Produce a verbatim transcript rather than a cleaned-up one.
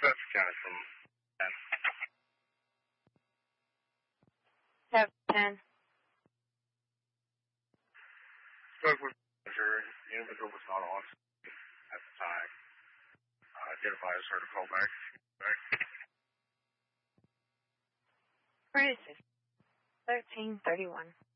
That's County from ten. Have ten. Spoke with the manager. The individual was not on at the time. Uh, identified as her to call back. back. Where is this? thirteen thirty-one.